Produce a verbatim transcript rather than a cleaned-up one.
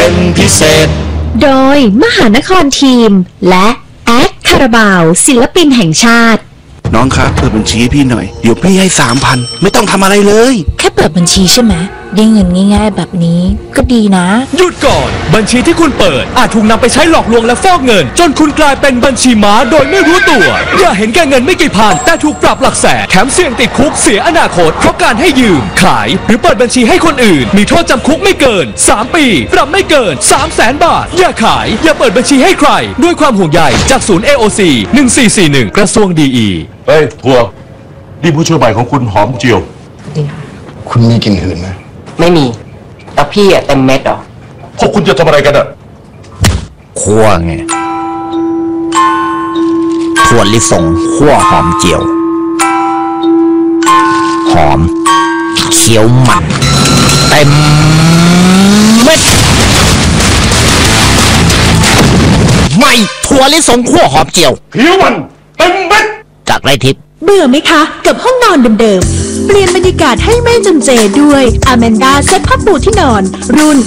เป็นพิเศษโดยมหานครทีมและแอดคาราบาวศิลปินแห่งชาติน้องครับเปิดบัญชีให้พี่หน่อยเดี๋ยวพี่ให้สามพันไม่ต้องทำอะไรเลยแค่เปิดบัญชีใช่ไหมได้เงินง่ายๆแบบนี้ก็ดีนะหยุดก่อนบัญชีที่คุณเปิดอาจถูกนำไปใช้หลอกลวงและฟอกเงินจนคุณกลายเป็นบัญชีม้าโดยไม่รู้ตัวอย่าเห็นแก่เงินไม่กี่พันแต่ถูกปรับหลักแสนแถมเสี่ยงติดคุกเสียอนาคตเพราะการให้ยืมขายหรือเปิดบัญชีให้คนอื่นมีโทษจำคุกไม่เกินสามปีปรับไม่เกิน สามแสน บาทอย่าขายอย่าเปิดบัญชีให้ใครด้วยความห่วงใยจากศูนย์ เอ โอ ซี หนึ่งสี่สี่หนึ่งกระทรวงดี อีเฮ้ยทัวร์นี่ผู้ช่วยใหม่ของคุณหอมเจียวคุณมีกลิ่นหืนไหมไม่มีแล้วพี่อะเต็มเม็ดเหรอพวกคุณจะทำอะไรกันอะคั่วไงถั่วลิสงคั่วหอมเจียวหอมเขียวมันเต็มเม็ดไม่ถั่วลิสงคั่วหอมเจียวเขียวมันเต็มเม็ดจากไรทิพย์เบื่อไหมคะกับห้องนอนเดิมๆเปลี่ยนบรรยากาศให้ไม่จำเจด้วย Amanda เซ็ตผ้าปูที่นอนรุ่น